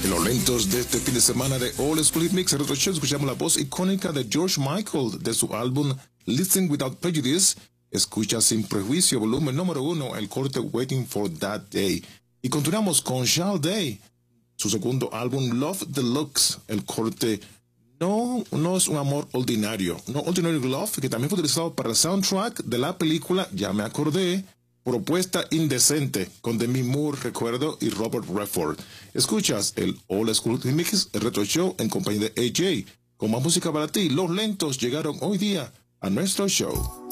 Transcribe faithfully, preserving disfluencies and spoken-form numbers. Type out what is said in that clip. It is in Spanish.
Los lentos de este fin de semana de All School Hit Mix Retro Show, escuchamos la voz icónica de George Michael de su álbum Listen Without Prejudice. Escucha Sin Prejuicio, volumen número uno, el corte Waiting for That Day. Y continuamos con Charles Day, su segundo álbum Love Deluxe, el corte No, no es un amor ordinario, no Ordinary Love, que también fue utilizado para el soundtrack de la película, ya me acordé, Propuesta Indecente, con Demi Moore, recuerdo, y Robert Redford. Escuchas el All School Mix, el Retro Show, en compañía de A J. Con más música para ti, los lentos llegaron hoy día a nuestro show.